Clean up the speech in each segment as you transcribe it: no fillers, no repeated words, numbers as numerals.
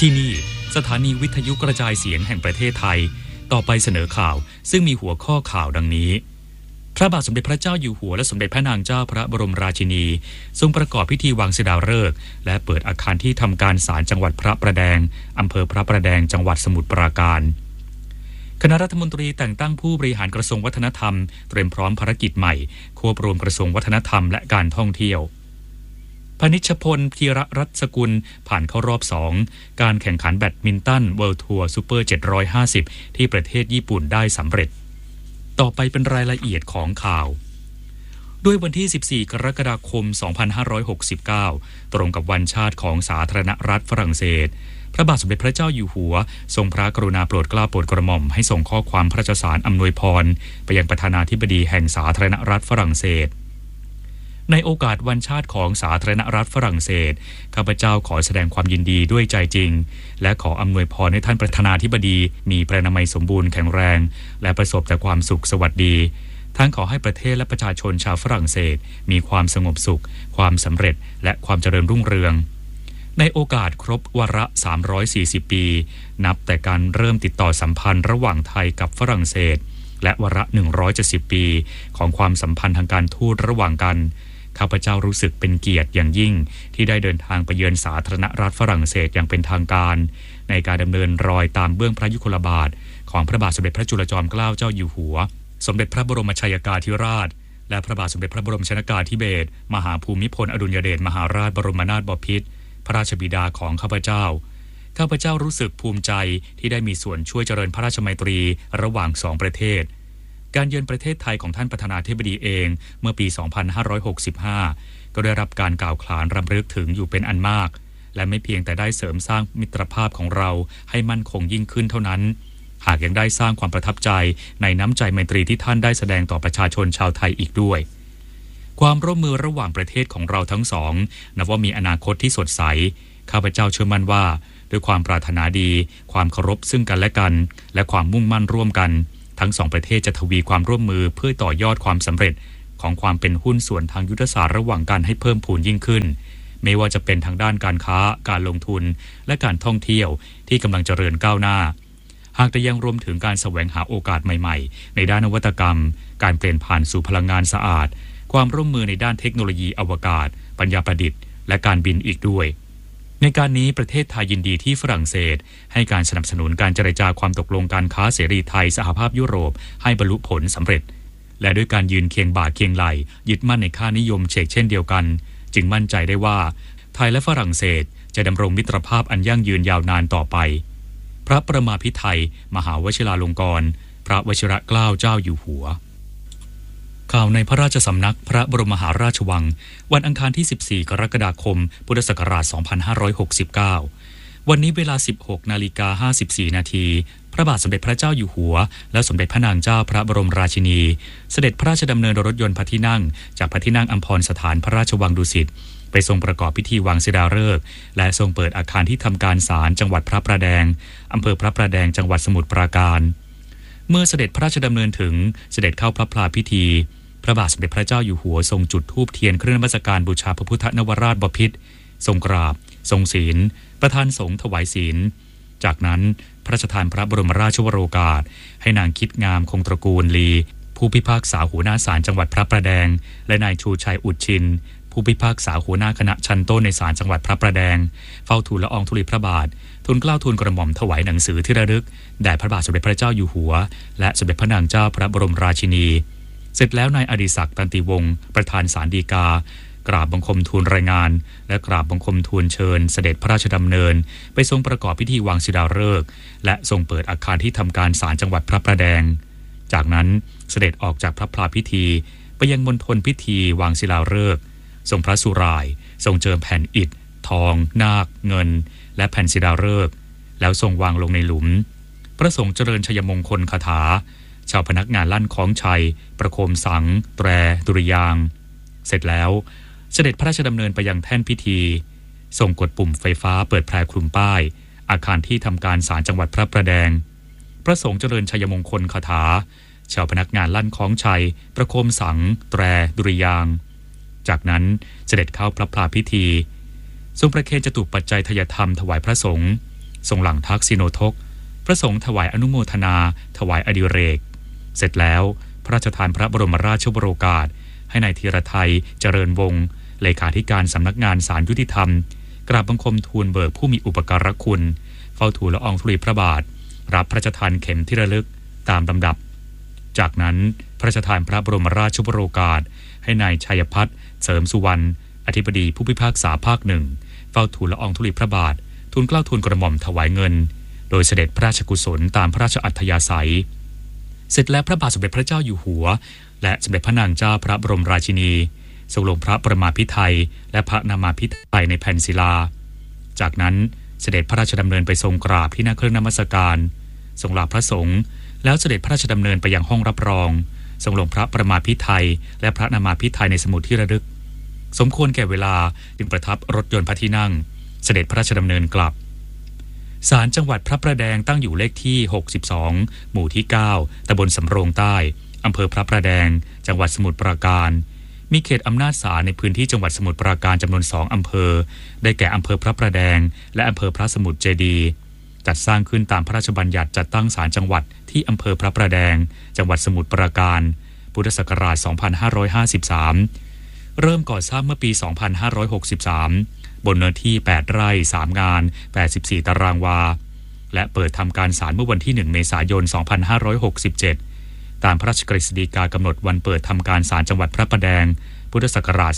ที่นี่สถานีวิทยุกระจายเสียงแห่งประเทศไทยต่อไปเสนอข่าวซึ่งมีหัวข้อข่าวดังนี้พระบาทสมเด็จพระเจ้าอยู่หัวและสมเด็จพระนางเจ้าพระบรมราชินีทรงประกอบพิธีวางศิลาฤกษ์และเปิดอาคารที่ทำการศาลจังหวัดพระประแดงอำเภอพระประแดงจังหวัดสมุทรปราการคณะรัฐมนตรีแต่งตั้งผู้บริหารกระทรวงวัฒนธรรมเตรียมพร้อมภารกิจใหม่ควบรวมกระทรวงวัฒนธรรมและการท่องเที่ยวพนิชพลธีรรัตน์สกุลผ่านเข้ารอบ2การแข่งขันแบดมินตันเวิลด์ทัวร์ซูเปอร์750ที่ประเทศญี่ปุ่นได้สำเร็จต่อไปเป็นรายละเอียดของข่าวด้วยวันที่14กรกฎาคม2569ตรงกับวันชาติของสาธารณรัฐฝรั่งเศสพระบาทสมเด็จพระเจ้าอยู่หัวทรงพระกรุณาโปรดเกล้าโปรดกระหม่อมให้ส่งข้อความพระราชสารอำนวยพรไปยังประธานาธิบดีแห่งสาธารณรัฐฝรั่งเศสในโอกาสวันชาติของสาธารณรัฐฝรั่งเศสข้าพเจ้าขอแสดงความยินดีด้วยใจจริงและขออำนวยพรให้ท่านประธานาธิบดีมีพระนามัยสมบูรณ์แข็งแรงและประสบแต่ความสุขสวัสดีทั้งขอให้ประเทศและประชาชนชาวฝรั่งเศสมีความสงบสุขความสำเร็จและความเจริญรุ่งเรืองในโอกาสครบวาระ340ปีนับแต่การเริ่มติดต่อสัมพันธ์ระหว่างไทยกับฝรั่งเศสและวาระ170ปีของความสัมพันธ์ทางการทูตระหว่างกันข้าพเจ้ารู้สึกเป็นเกียรติอย่างยิ่งที่ได้เดินทางไปเยือนสาธารณรัฐฝรั่งเศสอย่างเป็นทางการในการดำเนินรอยตามเบื้องพระยุคลบาทของพระบาทสมเด็จพระจุลจอมเกล้าเจ้าอยู่หัวสมเด็จพระบรมชายกาธิราชและพระบาทสมเด็จพระบรมชนกาธิเบศรมหาภูมิพลอดุลยเดชมหาราชบรมนาถบพิตรพระราชบิดาของข้าพเจ้ารู้สึกภูมิใจที่ได้มีส่วนช่วยเจริญพระราชมัยตรีระหว่าง2ประเทศการเยือนประเทศไทยของท่านประธานาธิบดีเองเมื่อปี 2565 ก็ได้รับการกล่าวขานรำลึกถึงอยู่เป็นอันมากและไม่เพียงแต่ได้เสริมสร้างมิตรภาพของเราให้มั่นคงยิ่งขึ้นเท่านั้นหากยังได้สร้างความประทับใจในน้ำใจไมตรีที่ท่านได้แสดงต่อประชาชนชาวไทยอีกด้วยความร่วมมือระหว่างประเทศของเราทั้งสองนับว่ามีอนาคตที่สดใสข้าพเจ้าเชื่อมั่นว่าด้วยความปรารถนาดีความเคารพซึ่งกันและกันและความมุ่งมั่นร่วมกันทั้งสองประเทศจะทวีความร่วมมือเพื่อต่อยอดความสำเร็จของความเป็นหุ้นส่วนทางยุทธศาสตร์ระหว่างกันให้เพิ่มพูนยิ่งขึ้นไม่ว่าจะเป็นทางด้านการค้าการลงทุนและการท่องเที่ยวที่กำลังเจริญก้าวหน้าหากแต่ยังรวมถึงการแสวงหาโอกาสใหม่ๆในด้านนวัตกรรมการเปลี่ยนผ่านสู่พลังงานสะอาดความร่วมมือในด้านเทคโนโลยีอวกาศปัญญาประดิษฐ์และการบินอีกด้วยในการนี้ประเทศไทยยินดีที่ฝรั่งเศสให้การสนับสนุนการเจรจาความตกลงการค้าเสรีไทยสหภาพยุโรปให้บรรลุผลสำเร็จและด้วยการยืนเคียงบ่าเคียงไหลยึดมั่นในค่านิยมเช่นเดียวกันจึงมั่นใจได้ว่าไทยและฝรั่งเศสจะดำรงมิตรภาพอันยั่งยืนยาวนานต่อไปพระประมาภิไธยมหาวชิราลงกรณ์พระวชิรเกล้าเจ้าอยู่หัวข่าวในพระราชสำนักพระบรมมหาราชวังวันอังคารที่14กรกฎาคมพุทธศักราช2569วันนี้เวลา 16:54 นาทีพระบาทสมเด็จพระเจ้าอยู่หัวและสมเด็จพระนางเจ้าพระบรมราชินีเสด็จพระราชดำเนินโดยรถยนต์พระที่นั่งจากพระที่นั่งอัมพรสถานพระราชวังดุสิตไปทรงประกอบพิธีวางศิลาฤกษ์และทรงเปิดอาคารที่ทำการศาลจังหวัดพระประแดงอำเภอพระประแดงจังหวัดสมุทรปราการเมื่อเสด็จพระราชดำเนินถึงเสด็จเข้าพระพลาพิธีพระบาทสมเด็จพระเจ้าอยู่หัวทรงจุดธูปเทียนเครื่องนมัสการบูชาพระพุทธนวราชบพิตรทรงกราบทรงศีลประธานสงฆ์ถวายศีลจากนั้นพระราชทานพระบรมราชวโรกาสให้นางคิดงามคงตระกูลลีผู้พิพากษาหัวหน้าศาลจังหวัดพระประแดงและนายชูชัยอุดชินผู้พิพากษาหัวหน้าคณะชั้นต้นในศาลจังหวัดพระประแดงเฝ้าทูลละอองธุลีพระบาททูลเกล้าทูลกระหม่อมถวายหนังสือที่ระลึกแด่พระบาทสมเด็จพระเจ้าอยู่หัวและสมเด็จพระนางเจ้าพระบรมราชินีเสร็จแล้วนายอดิศักดิ์ตันติวงศ์ประธานศาลฎีกากราบบังคมทูลรายงานและกราบบังคมทูลเชิญเสด็จพระราชดำเนินไปทรงประกอบพิธีวางศิลาฤกษ์และทรงเปิดอาคารที่ทำการศาลจังหวัดพระประแดงจากนั้นเสด็จออกจากพระพลาพิธีไปยังมณฑลพิธีวางศิลาฤกษ์ทรงพระสุร่ายทรงเจิมแผ่นอิฐทองนาคเงินและแผ่นศิลาฤกษ์แล้วทรงวางลงในหลุมพระสงฆ์เจริญชัยมงคลคาถาชาวพนักงานลั่นคล้องชัยประโคมสังแตรดุริยางค์เสร็จแล้วเสด็จพระราชดำเนินไปยังแท่นพิธีทรงกดปุ่มไฟฟ้าเปิดแพร่คลุมป้ายอาคารที่ทำการศาลจังหวัดพระประแดงพระสงฆ์เจริญชัยมงคลคาถาชาวพนักงานลั่นคล้องชัยประโคมสังแตรดุริยางค์จากนั้นเสด็จเข้าพระพลาพิธีทรงประเคนจตุปัจจัยทายธรรมถวายพระสงฆ์ทรงหลังทักษิโนทกพระสงฆ์ถวายอนุโมทนาถวายอดิเรกเสร็จแล้วพระราชทานพระบรมราชโองการให้นายธีรไทยเจริญวงศ์เลขาธิการสำนักงานศาลยุติธรรมกราบบังคมทูลเบิกผู้มีอุปการะคุณเฝ้าทูลละอองธุลีพระบาทรับพระราชทานเข็มที่ระลึกตามลำดับจากนั้นพระราชทานพระบรมราชโองการให้นายชัยพัฒน์เสริมสุวรรณอธิบดีผู้พิพากษาภาคหนึ่งเฝ้าทูลละอองธุลีพระบาททูลเกล้าทูลกระหม่อมถวายเงินโดยเสด็จพระราชกุศลตามพระราชอัธยาศัยเสร็จแล้วพระบาทสมเด็จพระเจ้าอยู่หัวและสมเด็จพระนางเจ้าพระบรมราชินีทรงลงพระประมาภิไธยและพระนามาภิไธยในแผ่นศิลาจากนั้นเสด็จพระราชดำเนินไปทรงกราบที่หน้าเครื่องนมัสการทรงลาพระสงฆ์แล้วเสด็จพระราชดำเนินไปยังห้องรับรองทรงลงพระประมาภิไธยและพระนามาภิไธยในสมุดที่ระลึกสมควรแก่เวลาจึงประทับรถยนต์พระที่นั่งเสด็จพระราชดำเนินกลับศาลจังหวัดพระประแดงตั้งอยู่เลขที่62หมู่ที่9ตำบลสำโรงใต้อำเภอพระประแดงจังหวัดสมุทรปราการมีเขตอำนาจศาลในพื้นที่จังหวัดสมุทรปราการจำนวน2อำเภอได้แก่อำเภอพระประแดงและอำเภอพระสมุทรเจดีย์จัดสร้างขึ้นตามพระราชบัญญัติจัดตั้งศาลจังหวัดที่อำเภอพระประแดงจังหวัดสมุทรปราการพุทธศักราช2553เริ่มก่อสร้างเมื่อปี2563บนเนื้อที่8ไร่3งาน84ตารางวาและเปิดทำการศาลเมื่อวันที่1เมษายน2567ตามพระราชกฤษฎีกากำหนดวันเปิดทำการศาลจังหวัดพระประแดงพุทธศักราช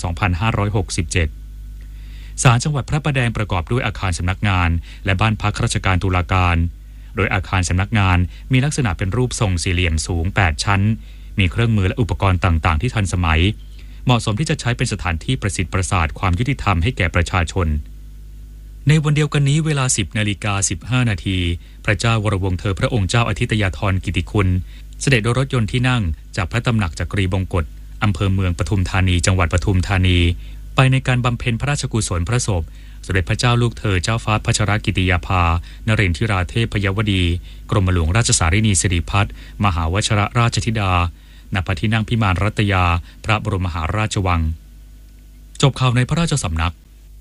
2567ศาลจังหวัดพระประแดงประกอบด้วยอาคารสำนักงานและบ้านพักข้าราชการตุลาการโดยอาคารสำนักงานมีลักษณะเป็นรูปทรงสี่เหลี่ยมสูง8ชั้นมีเครื่องมือและอุปกรณ์ต่างๆที่ทันสมัยเหมาะสมที่จะใช้เป็นสถานที่ประสิทธิ์ประสาทความยุติธรรมให้แก่ประชาชนในวันเดียวกันนี้เวลา 10:15 นาทีพระเจ้าวรวงศ์เธอพระองค์เจ้าอธิตยาธรกิติคุณเสด็จโดยรถยนต์ที่นั่งจากพระตำหนักจักรีบงกฎอำเภอเมืองปทุมธานีจังหวัดปทุมธานีไปในการบำเพ็ญพระราชกุศลพระศพสมเด็จพระเจ้าลูกเธอเจ้าฟ้าพัชรกิติยาภานเรนทิราเทพพยวดีกรมหลวงราชสารินีสิริพัฒน์มหาวชรราชธิดาณ พระที่นั่งพิมานรัตยาพระบรมมหาราชวังจบข่าวในพระราชสำนัก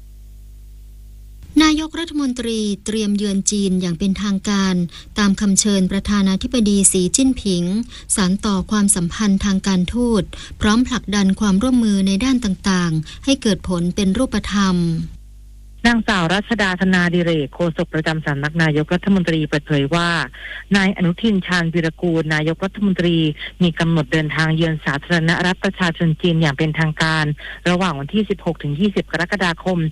นายกรัฐมนตรีเตรียมเยือนจีนอย่างเป็นทางการตามคำเชิญประธานาธิบดีสีจิ้นผิงสานต่อความสัมพันธ์ทางการทูตพร้อมผลักดันความร่วมมือในด้านต่างๆให้เกิดผลเป็นรูปธรรมนางสาวรัชดาธนาดิเรกโฆษกประจำสำนักนายกรัฐมนตรีเปิดเผยว่านายอนุทินชาญวีรกูลนายกรัฐมนตรีมีกำหนดเดินทางเยือนสาธารณรัฐประชาชนจีนอย่างเป็นทางการระหว่างวันที่ 16-20 กรกฎาคม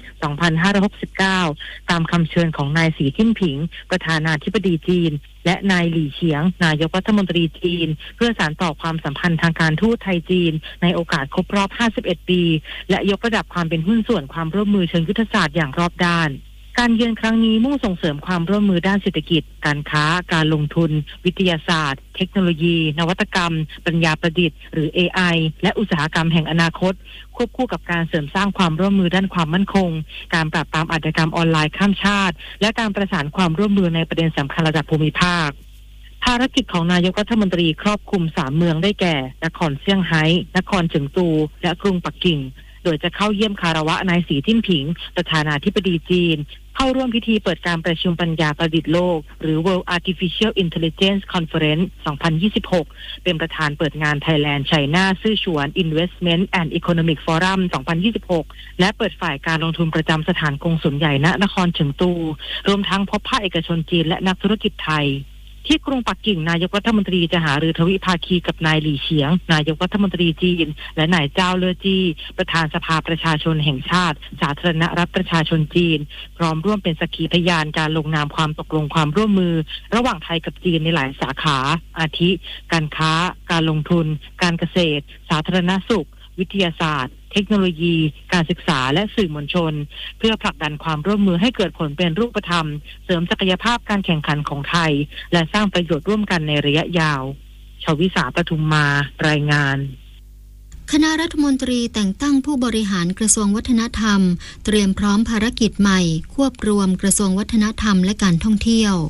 2569 ตามคำเชิญของนายสีจิ้นผิงประธานาธิบดีจีนและนายหลี่เฉียงนายกรัฐมนตรีจีนเพื่อสานต่อความสัมพันธ์ทางการทูตไทยจีนในโอกาสครบรอบ 51 ปีและยกระดับความเป็นหุ้นส่วนความร่วมมือเชิงยุทธศาสตร์อย่างรอบด้านการเยือนครั้งนี้มุ่งส่งเสริมความร่วมมือด้านเศรษฐกิจการค้าการลงทุนวิทยาศาสตร์เทคโนโลยีนวัตกรรมปัญญาประดิษฐ์หรือ AI และอุตสาหกรรมแห่งอนาคตควบคู่กับการเสริมสร้างความร่วมมือด้านความมั่นคงการปราบปรามอาชญากรรมออนไลน์ข้ามชาติและการประสานความร่วมมือในประเด็นสำคัญระดับภูมิภาคภารกิจของนายกรัฐมนตรีครอบคลุม3เมืองได้แก่นครเซี่ยงไฮ้นครเฉิงตูและกรุงปักกิ่งโดยจะเข้าเยี่ยมคารวะนายสีจิ้นผิงประธานาธิบดีจีนเข้าร่วมพิธีเปิดการประชุมปัญญาประดิษฐ์โลกหรือ World Artificial Intelligence Conference 2026 เป็นประธานเปิดงาน Thailand China ซื่อฉวน Investment and Economic Forum 2026 และเปิดฝ่ายการลงทุนประจำสถานกงสุลใหญ่ณนครเฉิงตูรวมทั้งพบภาคเอกชนจีนและนักธุรกิจไทยที่กรุงปักกิ่งนายกรัฐมนตรีจะหารือทวิภาคีกับนายหลี่เฉียงนายกรัฐมนตรีจีนและนายเจ้าเล่อจี้ประธานสภาประชาชนแห่งชาติสาธารณรัฐประชาชนจีนพร้อมร่วมเป็นสักขีพยานการลงนามความตกลงความร่วมมือระหว่างไทยกับจีนในหลายสาขาอาทิการค้าการลงทุนการเกษตรสาธารณสุขวิทยาศาสตร์เทคโนโลยีการศึกษาและสื่อมวลชนเพื่อผลักดันความร่วมมือให้เกิดผลเป็นรูปธรรมเสริมศักยภาพการแข่งขันของไทยและสร้างประโยชน์ร่วมกันในระยะยาวชวิสาปทุมมารายงานคณะรัฐมนตรีแต่งตั้งผู้บริหารกระทรวงวัฒนธรรมเตรียมพร้อมภารกิจใหม่ควบรวมกระทรวงวัฒนธรรมและการท่องเที่ยว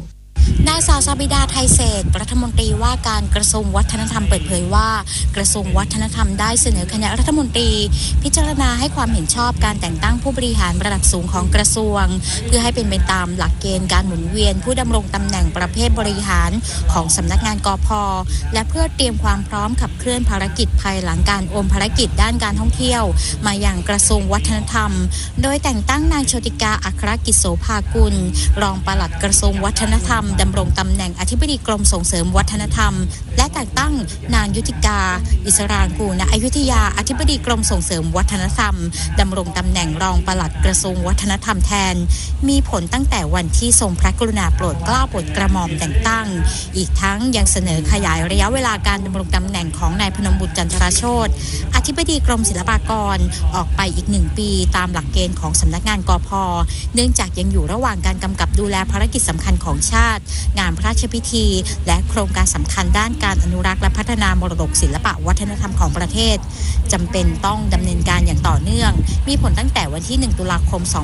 นางสาวซาบิดาไทยเศษรัฐมนตรีว่าการกระทรวงวัฒนธรรมเปิดเผยว่ากระทรวงวัฒนธรรมได้เสนอคณะรัฐมนตรีพิจารณาให้ความเห็นชอบการแต่งตั้งผู้บริหารระดับสูงของกระทรวงเพื่อให้เป็นไปตามหลักเกณฑ์การหมุนเวียนผู้ดำรงตำแหน่งประเภทบริหารของสำนักงานกพ.และเพื่อเตรียมความพร้อมขับเคลื่อนภารกิจภายหลังการโอนภารกิจด้านการท่องเที่ยวมาอย่างกระทรวงวัฒนธรรมโดยแต่งตั้งนางโชติกาอัครกิจโสภากุลรองปลัดกระทรวงวัฒนธรรมดำรงตำแหน่งอธิบดีกรมส่งเสริมวัฒนธรรมและแต่งตั้งนางยุติกาอิสรางกูลณอยุธยาอธิบดีกรมส่งเสริมวัฒนธรรมดำรงตำแหน่งรองปลัดกระทรวงวัฒนธรรมแทนมีผลตั้งแต่วันที่ทรงพระกรุณาโปรดเกล้าโปรดกระหม่อมแต่งตั้งอีกทั้งยังเสนอขยายระยะเวลาการดำรงตำแหน่งของนายพนมบุตรจันทรโชติอธิบดีกรมศิลปากรออกไปอีก1 ปีตามหลักเกณฑ์ของสำนักงานกพ.เนื่องจากยังอยู่ระหว่างการกำกับดูแลภารกิจสำคัญของชาติงานพระราชพิธีและโครงการสำคัญด้านการอนุรักษ์และพัฒนามรดกศิลปะวัฒนธรรมของประเทศจำเป็นต้องดำเนินการอย่างต่อเนื่องมีผลตั้งแต่วันที่1 ตุลาคม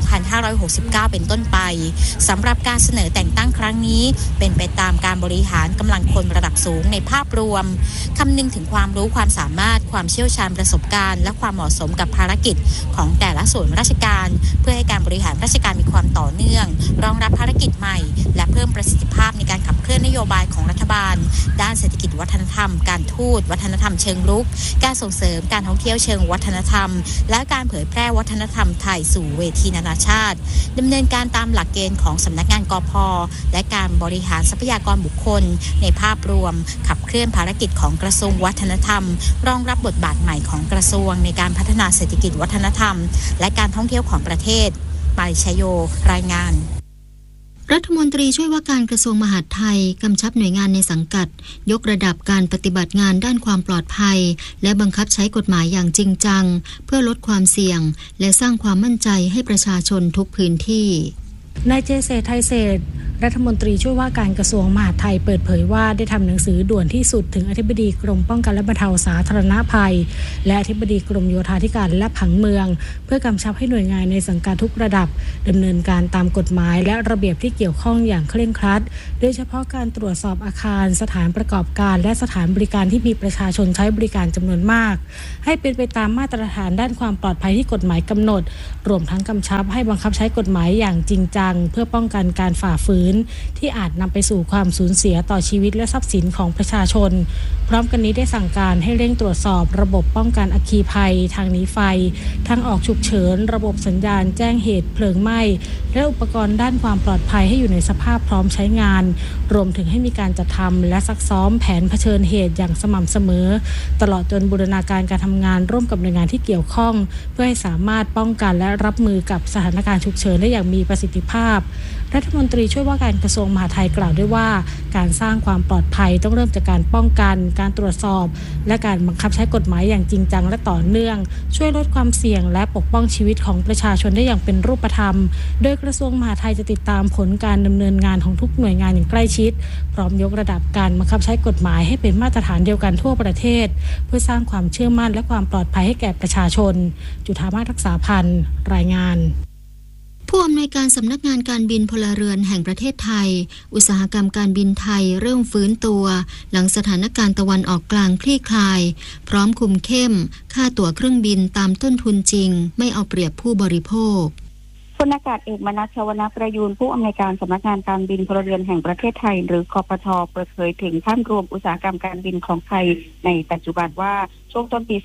2569 เป็นต้นไปสำหรับการเสนอแต่งตั้งครั้งนี้เป็นไปตามการบริหารกำลังคนระดับสูงในภาพรวมคำนึงถึงความรู้ความสามารถความเชี่ยวชาญประสบการณ์และความเหมาะสมกับภารกิจของแต่ละส่วนราชการเพื่อให้การบริหารราชการมีความต่อเนื่องรองรับภารกิจใหม่และเพิ่มประสิทธิภาพในการขับเคลื่อนนโยบายของรัฐบาลด้านเศรษฐกิจวัฒนธรรมการทูตวัฒนธรรมเชิงรุกการส่งเสริมการท่องเที่ยวเชิงวัฒนธรรมและการเผยแพร่วัฒนธรรมไทยสู่เวทีนานาชาติดำเนินการตามหลักเกณฑ์ของสำนักงานกพ.และการบริหารทรัพยากรบุคคลในภาพรวมขับเคลื่อนภารกิจของกระทรวงวัฒนธรรมรองรับบทบาทใหม่ของกระทรวงในการพัฒนาเศรษฐกิจวัฒนธรรมและการท่องเที่ยวของประเทศปายชโยรายงานรัฐมนตรีช่วยว่าการกระทรวงมหาดไทยกำชับหน่วยงานในสังกัดยกระดับการปฏิบัติงานด้านความปลอดภัยและบังคับใช้กฎหมายอย่างจริงจังเพื่อลดความเสี่ยงและสร้างความมั่นใจให้ประชาชนทุกพื้นที่นายเจเศรษฐ์ไทยเศรษฐ์รัฐมนตรีช่วยว่าการกระทรวงมหาดไทยเปิดเผยว่าได้ทำหนังสือด่วนที่สุดถึงอธิบดีกรมป้องกันและบรรเทาสาธารณภัยและอธิบดีกรมโยธาธิการและผังเมืองเพื่อกำชับให้หน่วยงานในสังกัดทุกระดับดำเนินการตามกฎหมายและระเบียบที่เกี่ยวข้องอย่างเคร่งครัดโดยเฉพาะการตรวจสอบอาคารสถานประกอบการและสถานบริการที่มีประชาชนใช้บริการจำนวนมากให้เป็นไปตามมาตรฐานด้านความปลอดภัยที่กฎหมายกำหนดรวมทั้งกำชับให้บังคับใช้กฎหมายอย่างจริงจังเพื่อป้องกันการฝ่าฝืนที่อาจนำไปสู่ความสูญเสียต่อชีวิตและทรัพย์สินของประชาชนพร้อมกันนี้ได้สั่งการให้เร่งตรวจสอบระบบป้องกันอัคคีภัยทางหนีไฟทางออกฉุกเฉินระบบสัญญาณแจ้งเหตุเพลิงไหม้และอุปกรณ์ด้านความปลอดภัยให้อยู่ในสภาพพร้อมใช้งานรวมถึงให้มีการจัดทำและซักซ้อมแผนเผชิญเหตุอย่างสม่ำเสมอตลอดจนบูรณาการการทำงานร่วมกับหน่วยงานที่เกี่ยวข้องเพื่อให้สามารถป้องกันและรับมือกับสถานการณ์ฉุกเฉินได้อย่างมีประสิทธิภาพรัฐมนตรีช่วยว่าการกระทรวงมหาดไทยกล่าวด้วยว่าการสร้างความปลอดภัยต้องเริ่มจากการป้องกันการตรวจสอบและการบังคับใช้กฎหมายอย่างจริงจังและต่อเนื่องช่วยลดความเสี่ยงและปกป้องชีวิตของประชาชนได้อย่างเป็นรูปธรรมโดยกระทรวงมหาดไทยจะติดตามผลการดำเนินงานของทุกหน่วยงานอย่างใกล้ชิดพร้อมยกระดับการบังคับใช้กฎหมายให้เป็นมาตรฐานเดียวกันทั่วประเทศเพื่อสร้างความเชื่อมั่นและความปลอดภัยให้แก่ประชาชนจุฑามาศรักษาพันธ์รายงานผู้อำนวยการสำนักงานการบินพลเรือนแห่งประเทศไทยอุตสาหกรรมการบินไทยเริ่มฟื้นตัวหลังสถานการณ์ตะวันออกกลางคลี่คลายพร้อมคุมเข้มค่าตั๋วเครื่องบินตามต้นทุนจริงไม่เอาเปรียบผู้บริโภคพลอากาศเอกมนัส ชวนาประยูรผู้อำนวยการสำนักงานการบินพลเรือนแห่งประเทศไทยหรือคปท.เปิดเผยถึงภาพรวมอุตสาหกรรมการบินของไทยในปัจจุบันว่าช่วงต้นปี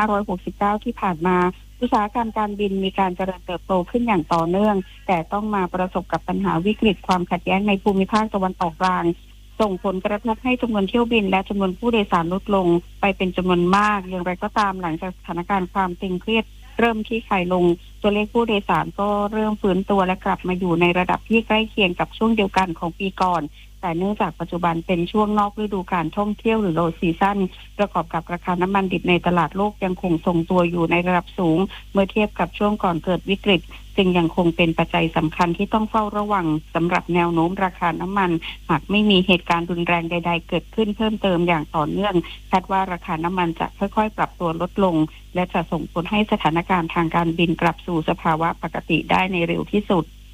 2569 ที่ผ่านมาอุตสาหกรรมการบินมีการเจริญเติบโตขึ้นอย่างต่อเนื่องแต่ต้องมาประสบกับปัญหาวิกฤตความขัดแย้งในภูมิภาคตะวันออกกลางส่งผลกระทบให้จำนวนเที่ยวบินและจำนวนผู้โดยสารลดลงไปเป็นจำนวนมากอย่างไรก็ตามหลังจากสถานการณ์ความตึงเครียดเริ่มที่คลายลงตัวเลขผู้โดยสารก็เริ่มฟื้นตัวและกลับมาอยู่ในระดับที่ใกล้เคียงกับช่วงเดียวกันของปีก่อนแต่เนื่องจากปัจจุบันเป็นช่วงนอกฤดูการท่องเที่ยวหรือ low season ประกอบกับราคาน้ำมันดิบในตลาดโลกยังคงทรงตัวอยู่ในระดับสูงเมื่อเทียบกับช่วงก่อนเกิดวิกฤตจึงยังคงเป็นปัจจัยสำคัญที่ต้องเฝ้าระวังสำหรับแนวโน้มราคาน้ำมันหากไม่มีเหตุการณ์รุนแรงใดๆเกิดขึ้นเพิ่มเติมอย่างต่อเนื่องคาดว่าราคาน้ำมันจะค่อยๆปรับตัวลดลงและจะส่งผลให้สถานการณ์ทางการบินกลับสู่สภาวะปกติได้ในเร็วที่สุด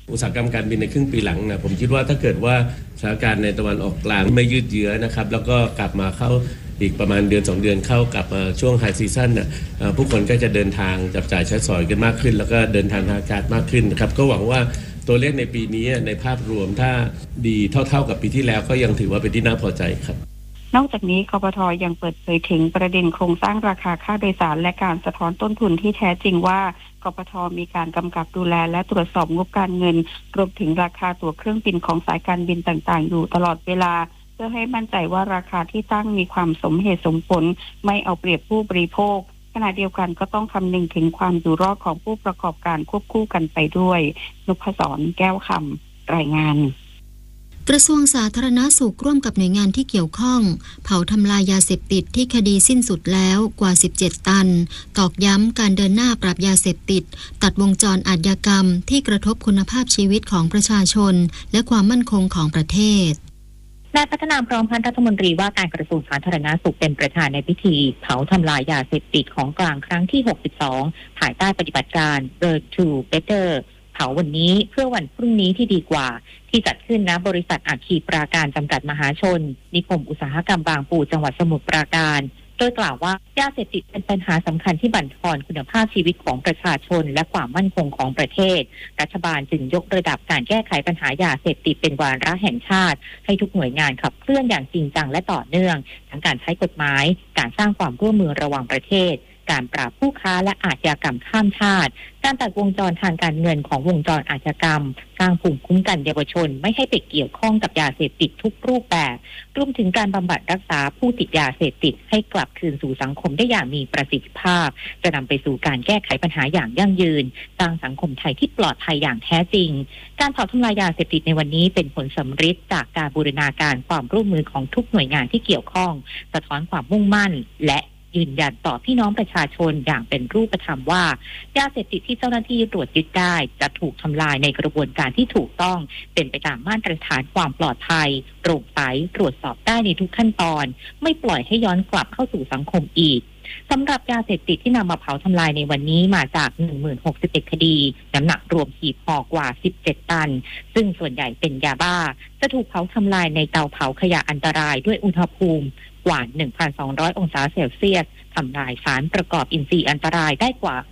อุตสาหกรรมการบินในครึ่งปีหลังนะผมคิดว่าถ้าเกิดว่าสถานการณ์ในตะวันออกกลางไม่ยืดเยื้อนะครับแล้วก็กลับมาเข้าอีกประมาณเดือน2 เดือนเข้ากับช่วงไฮซีซั่นนะผู้คนก็จะเดินทางจับจ่ายใช้สอยกันมากขึ้นแล้วก็เดินทางทางอากาศมากขึ้นนะครับก็หวังว่าตัวเลขในปีนี้ในภาพรวมถ้าดีเท่ากับปีที่แล้วก็ยังถือว่าเป็นที่น่าพอใจครับนอกจากนี้คปท.ยังเปิดเผยถึงประเด็นโครงสร้างราคาค่าโดยสารและการสะท้อนต้นทุนที่แท้จริงว่ากปท.มีการกำกับดูแลและตรวจสอบงบการเงินรวมถึงราคาตั๋วเครื่องบินของสายการบินต่างๆอยู่ตลอดเวลาเพื่อให้มั่นใจว่าราคาที่ตั้งมีความสมเหตุสมผลไม่เอาเปรียบผู้บริโภคขณะเดียวกันก็ต้องคำนึงถึงความอยู่รอดของผู้ประกอบการควบคู่กันไปด้วยนพศร แก้วคำรายงานกระทรวงสาธารณสุขร่วมกับหน่วยงานที่เกี่ยวข้องเผาทำลายยาเสพติดที่คดีสิ้นสุดแล้วกว่า17 ตันตอกย้ำการเดินหน้าปราบยาเสพติดตัดวงจรอาชญากรรมที่กระทบคุณภาพชีวิตของประชาชนและความมั่นคงของประเทศนายพัฒนาพร้อมพันธ์รัฐมนตรีว่าการกระทรวงสาธารณสุขเป็นประธานในพิธีเผาทำลายยาเสพติดของกลางครั้งที่62ภายใต้ปฏิบัติการ Road to Better เผาวันนี้เพื่อวันพรุ่งนี้ที่ดีกว่าที่จัดขึ้นณบริษัทอัคคีปราการจำกัดมหาชนนิคมอุตสาหกรรมบางปูจังหวัดสมุทรปราการโดยกล่าวว่ายาเสพติดเป็นปัญหาสำคัญที่บั่นทอนคุณภาพชีวิตของประชาชนและความมั่นคงของประเทศรัฐบาลจึงยกระดับการแก้ไขปัญหายาเสพติดเป็นวาระแห่งชาติให้ทุกหน่วยงานขับเคลื่อนอย่างจริงจังและต่อเนื่องทั้งการใช้กฎหมายการสร้างความร่วมมือระหว่างประเทศการปราบผู้ค้าและอาชญากรรมข้ามชาติการตัดวงจรทางการเงินของวงจรอาชญากรรมสร้างภูมิคุ้มกันเยาวชนไม่ให้ไปเกี่ยวข้องกับยาเสพติดทุกรูปแบบรวมถึงการบำบัดรักษาผู้ติดยาเสพติดให้กลับคืนสู่สังคมได้อย่างมีประสิทธิภาพจะนำไปสู่การแก้ไขปัญหาอย่างยั่งยืนสร้างสังคมไทยที่ปลอดภัยอย่างแท้จริงการเผาทำลายยาเสพติดในวันนี้เป็นผลสำฤทธิ์จากการบูรณาการความร่วมมือของทุกหน่วยงานที่เกี่ยวข้องสะท้อนความมุ่งมั่นและยืนยันต่อพี่น้องประชาชนอย่างเป็นรูปธรรมว่ายาเสพติดที่เจ้าหน้าที่ตรวจยึดได้จะถูกทำลายในกระบวนการที่ถูกต้องเป็นไปตามมาตรฐานความปลอดภัยโปร่งใสตรวจสอบได้ในทุกขั้นตอนไม่ปล่อยให้ย้อนกลับเข้าสู่สังคมอีกสำหรับยาเสพติดที่นำมาเผาทำลายในวันนี้มาจาก 1061 คดีน้ำหนักรวมหีบห่อกว่า17 ตันซึ่งส่วนใหญ่เป็นยาบ้าจะถูกเผาทำลายในเตาเผาขยะอันตรายด้วยอุณหภูมิกว่า 1,200 องศาเซลเซียสทำลายสารประกอบอินทรีย์อันตรายได้กว่า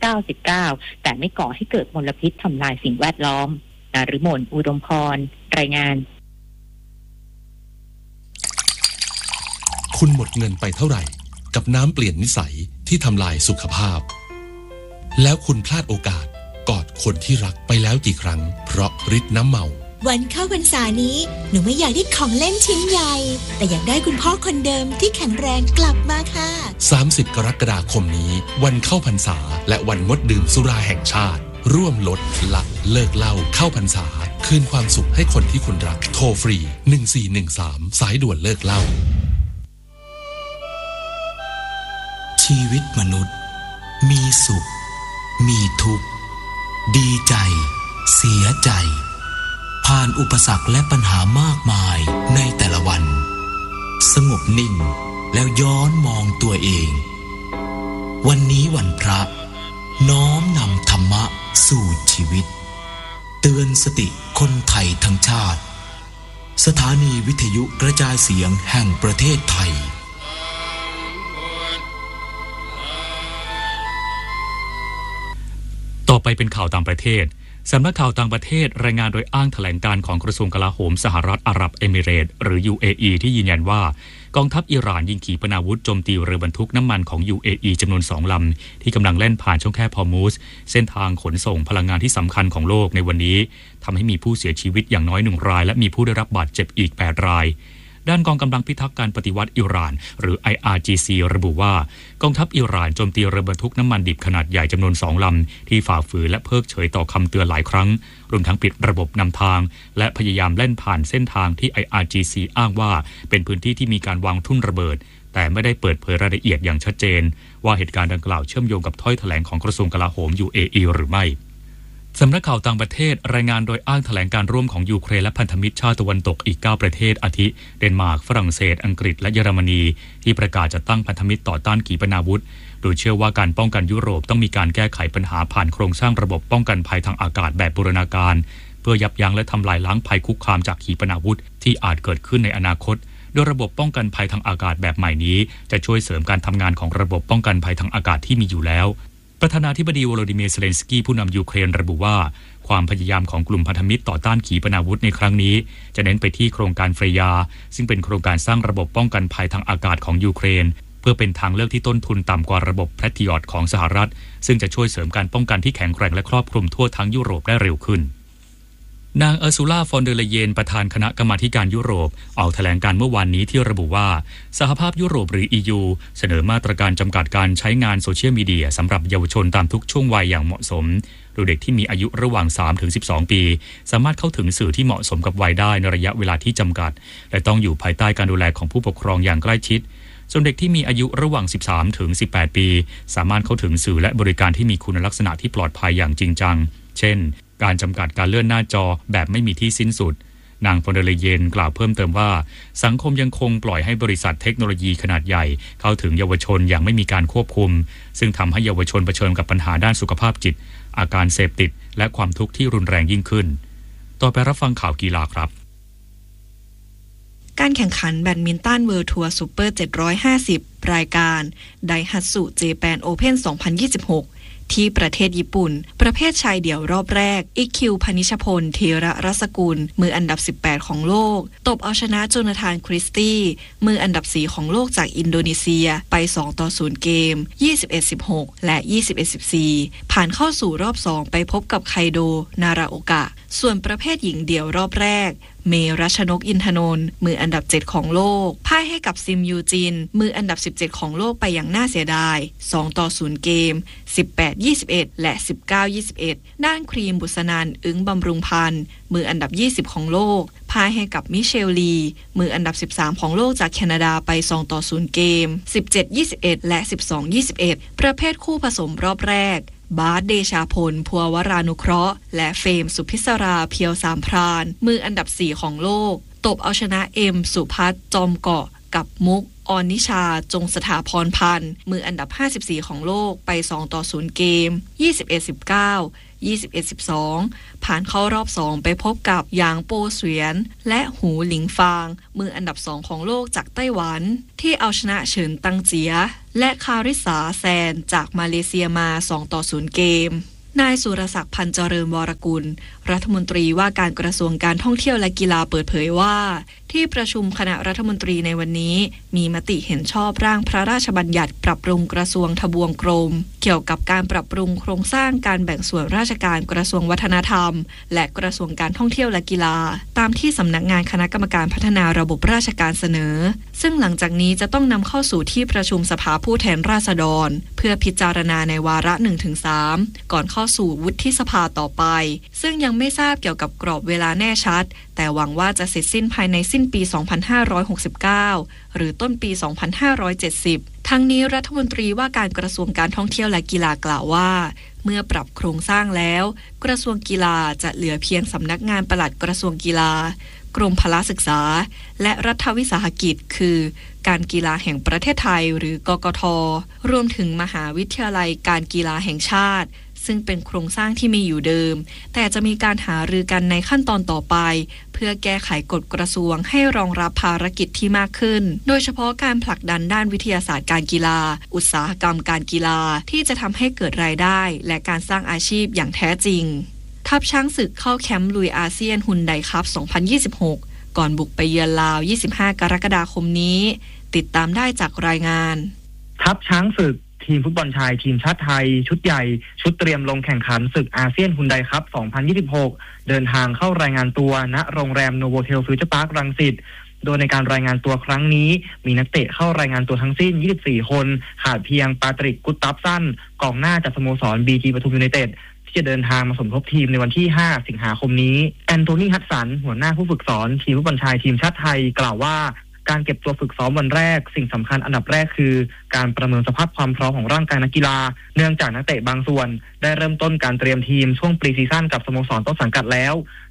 99%แต่ไม่ก่อให้เกิดมลพิษทำลายสิ่งแวดล้อมนฤมล อุดมพรรายงานคุณหมดเงินไปเท่าไหร่กับน้ำเปลี่ยนนิสัยที่ทำลายสุขภาพแล้วคุณพลาดโอกาสกอดคนที่รักไปแล้วกี่ครั้งเพราะฤทธิ์น้ำเมาวันเข้าพรรษานี้หนูไม่อยากได้ของเล่นชิ้นใหญ่แต่อยากได้คุณพ่อคนเดิมที่แข็งแรงกลับมาค่ะ 30 กรกฎาคมนี้วันเข้าพรรษาและวันงดดื่มสุราแห่งชาติร่วมลดละเลิกเหล้าเข้าพรรษาคืนความสุขให้คนที่คุณรักโทรฟรี1413สายด่วนเลิกเหล้าชีวิตมนุษย์มีสุขมีทุกข์ดีใจเสียใจผ่านอุปสรรคและปัญหามากมายในแต่ละวันสงบนิ่งแล้วย้อนมองตัวเองวันนี้วันพระน้อมนำธรรมะสู่ชีวิตเตือนสติคนไทยทั้งชาติสถานีวิทยุกระจายเสียงแห่งประเทศไทยต่อไปเป็นข่าวต่างประเทศสำนักข่าวต่างประเทศรายงานโดยอ้างแถลงการของกระทรวงกลาโหมสหรัฐอาหรับเอมิเรตส์หรือ UAE ที่ยืนยันว่ากองทัพอิหร่านยิงขีปนาวุธโจมตีเรือบรรทุกน้ำมันของ UAE จำนวน2 ลำที่กำลังแล่นผ่านช่องแคบฮอร์มุซเส้นทางขนส่งพลังงานที่สำคัญของโลกในวันนี้ทำให้มีผู้เสียชีวิตอย่างน้อย1 รายและมีผู้ได้รับบาดเจ็บอีก8 รายด้านกองกำลังพิทักษ์การปฏิวัติอิหร่านหรือ IRGC ระบุว่ากองทัพอิหร่านโจมตีเรือบรรทุกน้ำมันดิบขนาดใหญ่จำนวน2 ลำที่ฝ่าฝืนและเพิกเฉยต่อคำเตือนหลายครั้งรวมทั้งปิดระบบนำทางและพยายามแล่นผ่านเส้นทางที่ IRGC อ้างว่าเป็นพื้นที่ที่มีการวางทุ่นระเบิดแต่ไม่ได้เปิดเผยรายละเอียดอย่างชัดเจนว่าเหตุการณ์ดังกล่าวเชื่อมโยงกับถ้อยแถลงของกระทรวงกลาโหม UAE หรือไม่สำนักข่าวต่างประเทศรายงานโดยอ้างแถลงการร่วมของยูเครนและพันธมิตรชาติตะวันตกอีก9 ประเทศอาทิเดนมาร์กฝรั่งเศสอังกฤษและเยอรมนีที่ประกาศจะตั้งพันธมิตรต่อต้านขีปนาวุธโดยเชื่อว่าการป้องกันยุโรปต้องมีการแก้ไขปัญหาผ่านโครงสร้างระบบป้องกันภัยทางอากาศแบบบูรณาการเพื่อยับยั้งและทำลายล้างภัยคุกคามจากขีปนาวุธที่อาจเกิดขึ้นในอนาคตโดยระบบป้องกันภัยทางอากาศแบบใหม่นี้จะช่วยเสริมการทำงานของระบบป้องกันภัยทางอากาศที่มีอยู่แล้วประธานาธิบดีโวโลดิเมียร์ เซเลนสกี้ผู้นำยูเครนระบุว่าความพยายามของกลุ่มพันธมิตรต่อต้านขีปนาวุธในครั้งนี้จะเน้นไปที่โครงการเฟรยาซึ่งเป็นโครงการสร้างระบบป้องกันภัยทางอากาศของยูเครนเพื่อเป็นทางเลือกที่ต้นทุนต่ำกว่าระบบแพทริอตของสหรัฐซึ่งจะช่วยเสริมการป้องกันที่แข็งแกร่งและครอบคลุมทั่วทั้งยุโรปได้เร็วขึ้นนางเออร์ซูล่า ฟอนเดอร์เลเยนประธานคณะกรรมาธิการยุโรปออกแถลงการเมื่อวานนี้ที่ระบุว่าสหภาพยุโรปหรือ EU เสนอมาตรการจำกัดการใช้งานโซเชียลมีเดียสำหรับเยาวชนตามทุกช่วงวัยอย่างเหมาะสมโดยเด็กที่มีอายุระหว่าง 3-12 ปีสามารถเข้าถึงสื่อที่เหมาะสมกับวัยได้ในระยะเวลาที่จำกัดและต้องอยู่ภายใต้การดูแลของผู้ปกครองอย่างใกล้ชิดส่วนเด็กที่มีอายุระหว่าง 13-18 ปีสามารถเข้าถึงสื่อและบริการที่มีคุณลักษณะที่ปลอดภัยอย่างจริงจังเช่นการจำกัดการเลื่อนหน้าจอแบบไม่มีที่สิ้นสุดนางฟอนเดอร์เลเยนกล่าวเพิ่มเติมว่าสังคมยังคงปล่อยให้บริษัทเทคโนโลยีขนาดใหญ่เข้าถึงเยาวชนอย่างไม่มีการควบคุมซึ่งทำให้เยาวชนเผชิญกับปัญหาด้านสุขภาพจิตอาการเสพติดและความทุกข์ที่รุนแรงยิ่งขึ้นต่อไปรับฟังข่าวกีฬาครับการแข่งขันแบดมินตันเวิลด์ทัวร์ซูเปอร์750รายการไดฮัตสุเจแปนโอเพ่น2026ที่ประเทศญี่ปุ่นประเภทชายเดี่ยวรอบแรกอิคิวพนิชพลธีระรัศกุลมืออันดับ18ของโลกตบเอาชนะโจนาธานคริสตี้มืออันดับ4ของโลกจากอินโดนีเซียไป2-0เกม 21-16 และ 21-14 ผ่านเข้าสู่รอบ2ไปพบกับไคโดนาราโอกะส่วนประเภทหญิงเดี่ยวรอบแรกเมรัชนกอินทนนท์มืออันดับ7ของโลกพ่ายให้กับซิมยูจินมืออันดับ17ของโลกไปอย่างน่าเสียดาย2-0เกม 18-21 และ 19-21 ด้านครีมบุษนันท์อึ้งบำรุงพันธ์มืออันดับ20ของโลกพ่ายให้กับมิเชลลีมืออันดับ13ของโลกจากแคนาดาไป2-0เกม 17-21 และ 12-21 ประเภทคู่ผสมรอบแรกบาสเดชาพลภัววรานุเคราะห์และเฟมสุพิศราเพียวสามพรานมืออันดับ4ของโลกตบเอาชนะเอ็มสุพัฒน์จอมเกาะกับมุกออนนิชาจงสถาพรพันธ์มืออันดับ54ของโลกไป2-0เกม 21-19 21-12 ผ่านเข้ารอบ2ไปพบกับหยางโปเสวียนและหูหลิงฟางมืออันดับ2ของโลกจากไต้หวันที่เอาชนะเฉินตังเจียและคาริสาแซนจากมาเลเซียมา2-0เกมนายสุรศักดิ์พันธ์เจริญวรกุลรัฐมนตรีว่าการกระทรวงการท่องเที่ยวและกีฬาเปิดเผยว่าที่ประชุมคณะรัฐมนตรีในวันนี้มีมติเห็นชอบร่างพระราชบัญญัติปรับปรุงกระทรวงทบวงกรมเกี่ยวกับการปรับปรุงโครงสร้างการแบ่งส่วนราชการกระทรวงวัฒนธรรมและกระทรวงการท่องเที่ยวและกีฬาตามที่สำนักงานคณะกรรมการพัฒนาระบบราชการเสนอซึ่งหลังจากนี้จะต้องนำเข้าสู่ที่ประชุมสภาผู้แทนราษฎรเพื่อพิจารณาในวาระ 1-3 ก่อนเข้าสู่วุฒิสภาต่อไปซึ่งยังไม่ทราบเกี่ยวกับกรอบเวลาแน่ชัดแต่หวังว่าจะเสร็จสิ้นภายในสิ้นปี 2569 หรือต้นปี 2570 ทั้งนี้รัฐมนตรีว่าการกระทรวงการท่องเที่ยวและกีฬากล่าวว่าเมื่อปรับโครงสร้างแล้วกระทรวงกีฬาจะเหลือเพียงสำนักงานปลัดกระทรวงกีฬากรมพละศึกษาและรัฐวิสาหกิจคือการกีฬาแห่งประเทศไทยหรือกกท.รวมถึงมหาวิทยาลัยการกีฬาแห่งชาติซึ่งเป็นโครงสร้างที่มีอยู่เดิมแต่จะมีการหารือกันในขั้นตอนต่อไปเพื่อแก้ไขกฎกระทรวงให้รองรับภารกิจที่มากขึ้นโดยเฉพาะการผลักดันด้านวิทยาศาสตร์การกีฬาอุตสาหกรรมการกีฬาที่จะทำให้เกิดรายได้และการสร้างอาชีพอย่างแท้จริงทัพช้างศึกเข้าแคมป์ลุยอาเซียนฮุนไดคัพ 2026 ก่อนบุกไปเยือนลาว 25 กรกฎาคมนี้ติดตามได้จากรายงานทัพช้างศึกทีมฟุตบอลชายทีมชาติไทยชุดใหญ่ชุดเตรียมลงแข่งขันศึกอาเซียนฮุนไดคัพ 2026 เดินทางเข้ารายงานตัวณโรงแรมโนโวเทลฟิวเจอร์พาร์ครังสิตโดยในการรายงานตัวครั้งนี้มีนักเตะเข้ารายงานตัวทั้งสิ้น24คนขาดเพียงปาตริกกุตตับซันกองหน้าจากสโมสร BG ปทุมยูไนเต็ดที่จะเดินทางมาสมทบทีมในวันที่5สิงหาคมนี้แอนโทนีฮัดสันหัวหน้าผู้ฝึกสอนทีมฟุตบอลชายทีมชาติไทยกล่าวว่าการเก็บตัวฝึกซ้อมวันแรกสิ่งสำคัญอันดับแรกคือการประเมินสภาพความพร้อมของร่างกายนักกีฬาเนื่องจากนักเตะบางส่วนได้เริ่มต้นการเตรียมทีมช่วงปรีซีซั่นกับสโมสรต้นสังกัดแล้ว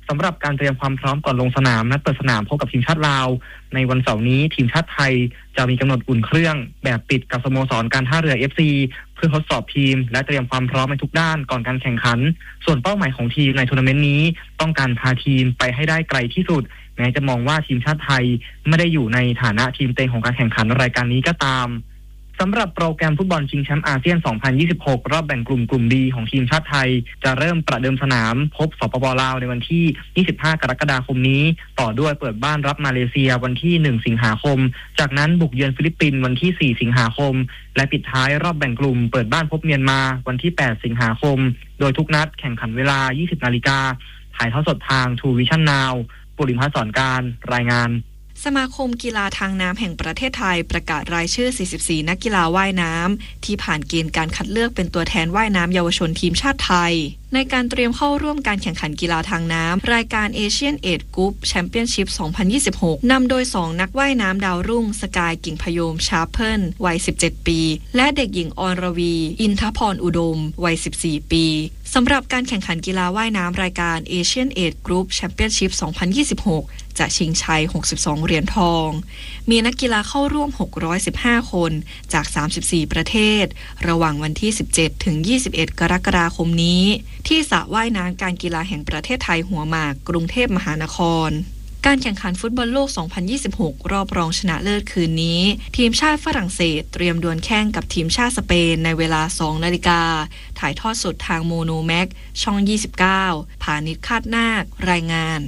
สำหรับการเตรียมความพร้อมก่อนลงสนามนัดเปิดสนามพบกับทีมชาติลาวในวันเสาร์นี้ทีมชาติไทยจะมีกำหนดอุ่นเครื่องแบบปิดกับสโมสรการท่าเรือ FC เพื่อทดสอบทีมและเตรียมความพร้อมในทุกด้านก่อนการแข่งขันส่วนเป้าหมายของทีมในทัวร์นาเมนต์นี้ต้องการพาทีมไปให้ได้ไกลที่สุดแม้จะมองว่าทีมชาติไทยไม่ได้อยู่ในฐานะทีมเต็งของการแข่งขันรายการนี้ก็ตามสำหรับโปรแกรมฟุตบอลชิงแชมป์อาเซียน 2026 รอบแบ่งกลุ่ม D ของทีมชาติไทยจะเริ่มประเดิมสนามพบสปป.ลาวในวันที่ 25 กรกฎาคมนี้ต่อด้วยเปิดบ้านรับมาเลเซียวันที่ 1 สิงหาคมจากนั้นบุกเยือนฟิลิปปินส์วันที่ 4 สิงหาคมและปิดท้ายรอบแบ่งกลุ่มเปิดบ้านพบเมียนมาวันที่ 8 สิงหาคมโดยทุกนัดแข่งขันเวลา 20 นาฬิกาถ่ายทอดสดทาง True Vision Now ปุริพัฒน์สอนการรายงานสมาคมกีฬาทางน้ำแห่งประเทศไทยประกาศรายชื่อ 44 นักกีฬาว่ายน้ำที่ผ่านเกณฑ์การคัดเลือกเป็นตัวแทนว่ายน้ำเยาวชนทีมชาติไทยในการเตรียมเข้าร่วมการแข่งขันกีฬาทางน้ำรายการ Asian Age Group Championship 2026 นำโดย 2 นักว่ายน้ำดาวรุ่งสกายกิ่งพยมชาร์เพิลวัย 17 ปีและเด็กหญิงอรวี อินทพรอุดมวัย 14 ปีสำหรับการแข่งขันกีฬาว่ายน้ำรายการ Asian Age Group Championship 2026 จะชิงชัย 62 เหรียญทองมีนักกีฬาเข้าร่วม 615 คนจาก 34 ประเทศระหว่างวันที่ 17 ถึง 21 กรกฎาคมนี้ที่สระว่ายน้ำการกีฬาแห่งประเทศไทยหัวหมากกรุงเทพมหานครการแข่งขันฟุตบอลโลก 2026 รอบรองชนะเลิศคืนนี้ทีมชาติฝรั่งเศสเตรียมดวลแข่งกับทีมชาติสเปนในเวลา 2 นาฬิกาถ่ายทอดสดทางโมโนแม็กช่อง 29 ผานิชคาดนาครายงาน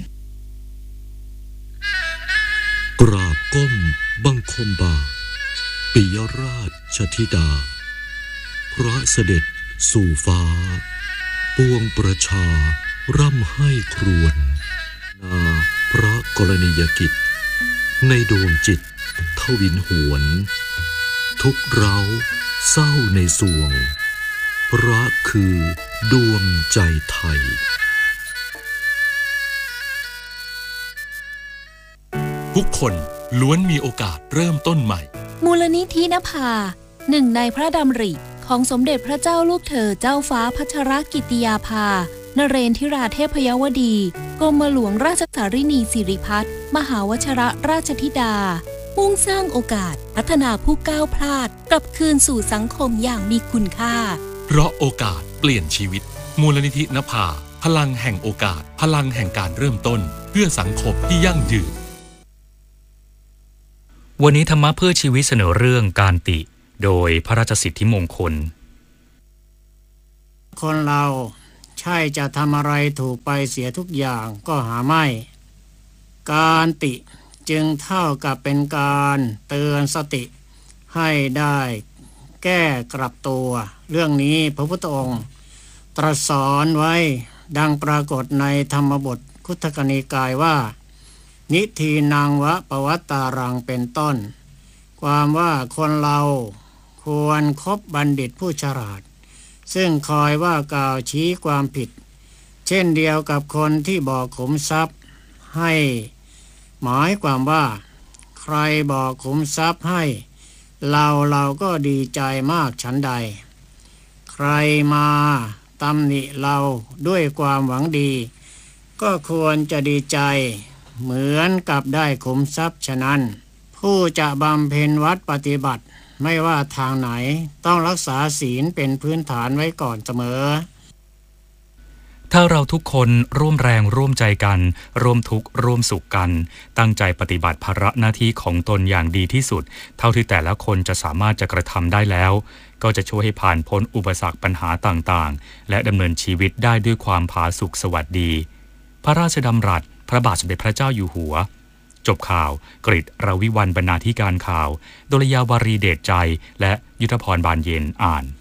กราบก้มบังคมบาทปิยราชธิดาพระเสด็จสู่ฟ้าปวงประชาร่ำให้ครวญนาพระกรณียกิจในดวงจิตทวินหวนทุกเร้าเศร้าในสวงพระคือดวงใจไทยทุกคนล้วนมีโอกาสเริ่มต้นใหม่มูลนิธินภาหนึ่งในพระดำริของสมเด็จพระเจ้าลูกเธอเจ้าฟ้าพัชรกิติยาภานเรนทิราเทพยวดีกรมหลวงราชสารินีสิริพัฒน์มหาวชิรราชธิดามุ่งสร้างโอกาสพัฒนาผู้ก้าวพลาดกลับคืนสู่สังคมอย่างมีคุณค่าเพราะโอกาสเปลี่ยนชีวิตมูลนิธินภาพลังแห่งโอกาสพลังแห่งการเริ่มต้นเพื่อสังคมที่ยั่งยืนวันนี้ธรรมะเพื่อชีวิตเสนอเรื่องการติโดยพระราชสิทธิมงคลคนเราใช่จะทำอะไรถูกไปเสียทุกอย่างก็หาไม่การติจึงเท่ากับเป็นการเตือนสติให้ได้แก้กลับตัวเรื่องนี้พระพุทธองค์ตรัสสอนไว้ดังปรากฏในธรรมบทคุตกนิกายว่านิทีนังวะปวัตตารังเป็นต้นความว่าคนเราควรคบบัณฑิตผู้ฉลาดซึ่งคอยว่ากล่าวชี้ความผิดเช่นเดียวกับคนที่บอกขุมทรัพย์ให้หมายความว่าใครบอกขุมทรัพย์ให้เราก็ดีใจมากฉันใดใครมาตำหนิเราด้วยความหวังดีก็ควรจะดีใจเหมือนกับได้ขุมทรัพย์ฉะนั้นผู้จะบำเพ็ญวัดปฏิบัติไม่ว่าทางไหนต้องรักษาศีลเป็นพื้นฐานไว้ก่อนเสมอถ้าเราทุกคนร่วมแรงร่วมใจกันร่วมทุกข์ร่วมสุขกันตั้งใจปฏิบัติภาระหน้าที่ของตนอย่างดีที่สุดเท่าที่แต่ละคนจะสามารถจะกระทำได้แล้วก็จะช่วยให้ผ่านพ้นอุปสรรคปัญหาต่างๆและดำเนินชีวิตได้ด้วยความผาสุกสวัสดีพระราชดำรัสพระบาทสมเด็จพระเจ้าอยู่หัวจบข่าวกฤษรวิวัลย์บรรณาธิการข่าวดลยาวารีเดชใจและยุทธพรบานเย็นอ่าน